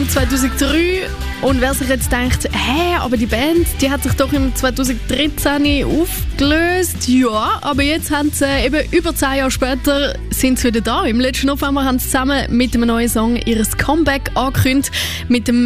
von 2003. Und wer sich jetzt denkt, aber die Band, die hat sich doch im 2013 aufgelöst. Ja, aber jetzt haben sie eben über 10 Jahre später sind sie wieder da. Im letzten November haben sie zusammen mit einem neuen Song ihr Comeback angekündigt. Mit dem